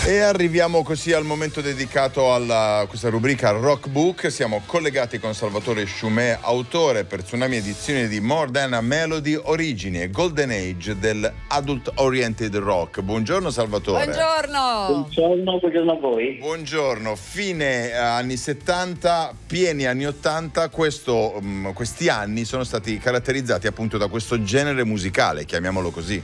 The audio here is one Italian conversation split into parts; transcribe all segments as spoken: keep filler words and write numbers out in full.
E arriviamo così al momento dedicato a questa rubrica Rock Book. Siamo collegati con Salvatore Sciumè, autore per Tsunami Edizioni di More Than a Melody, origini e golden age del adult oriented rock. Buongiorno Salvatore. Buongiorno. Buongiorno, buongiorno a voi. Buongiorno. Fine anni settanta, pieni anni ottanta, questo, um, questi anni sono stati caratterizzati appunto da questo genere musicale, chiamiamolo così.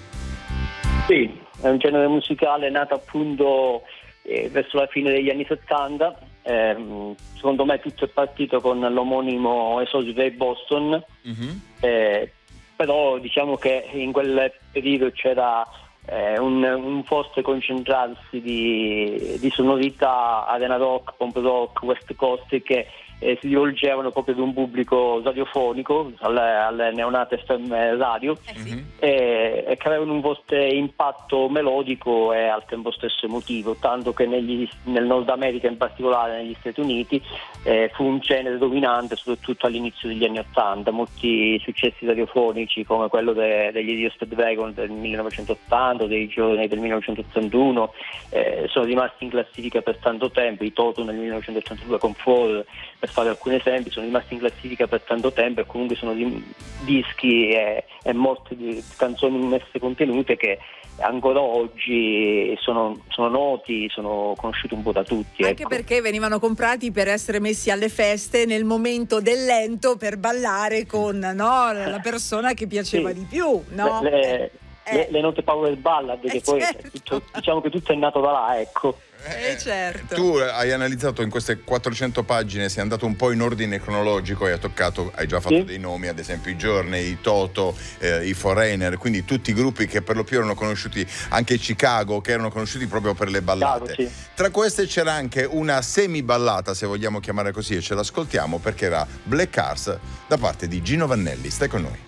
Sì, è un genere musicale nato appunto eh, verso la fine degli anni settanta. Eh, secondo me tutto è partito con l'omonimo esordio dei Boston, mm-hmm. eh, però diciamo che in quel periodo c'era eh, un, un forte concentrarsi di, di sonorità arena rock, pop rock, west coast che eh, si rivolgevano proprio ad un pubblico radiofonico, alle, alle neonate F M radio, eh sì. e, e che avevano un forte impatto melodico e al tempo stesso emotivo, tanto che negli, nel Nord America, in particolare negli Stati Uniti, eh, fu un genere dominante soprattutto all'inizio degli anni Ottanta. Molti successi radiofonici come quello de, degli Idiot Dragon del millenovecentottanta, dei giorni del millenovecentottantuno, eh, sono rimasti in classifica per tanto tempo. I Toto nel millenovecentottantadue con Fall, per fare alcuni esempi, sono rimasti in classifica per tanto tempo, e comunque sono di, dischi e, e molte di, canzoni messe contenute che ancora oggi sono, sono noti, sono conosciuti un po' da tutti. Anche ecco. Perché venivano comprati per essere messi alle feste nel momento del lento, per ballare con, no, la persona che piaceva sì. di più, no? Le, le, eh. le, le note power ballad, che eh, poi certo. tutto, diciamo che tutto è nato da là, ecco. Eh, certo. Tu hai analizzato in queste quattrocento pagine, sei andato un po' in ordine cronologico e hai toccato, hai già fatto sì. dei nomi, ad esempio i Journey, i Toto, eh, i Foreigner, quindi tutti i gruppi che per lo più erano conosciuti, anche Chicago, che erano conosciuti proprio per le ballate. Chiaro, sì. Tra queste c'era anche una semi ballata, se vogliamo chiamare così, e ce l'ascoltiamo perché era Black Cars da parte di Gino Vannelli. Stai con noi.